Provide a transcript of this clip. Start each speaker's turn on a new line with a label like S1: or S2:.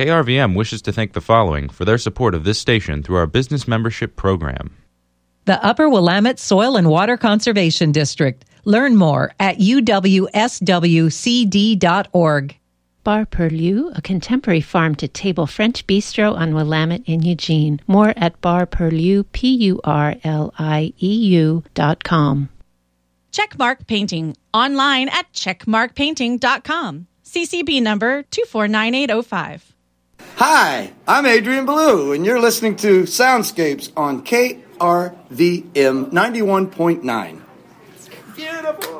S1: KRVM wishes to thank the following for their support of this station through our business membership program.
S2: The Upper Willamette Soil and Water Conservation District. Learn more at uwswcd.org.
S3: Bar Purlieu, a contemporary farm-to-table French bistro on Willamette in Eugene. More at barpurlieu, PURLIEU.com.
S4: Checkmark Painting, online at checkmarkpainting.com. CCB number 249805.
S5: Hi, I'm Adrian Ballou, and you're listening to Soundscapes on KRVM 91.9. Beautiful.